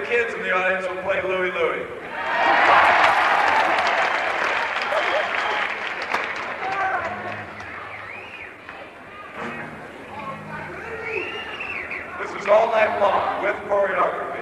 kids in the audience will play Louie Louie. This is all night long with choreography.